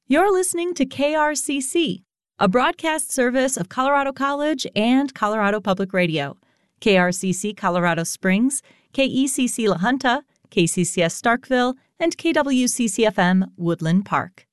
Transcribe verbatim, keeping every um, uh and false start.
You're listening to K R C C, a broadcast service of Colorado College and Colorado Public Radio. K R C C Colorado Springs, K E C C La Junta, K C C S Starkville, and K W C C F M Woodland Park.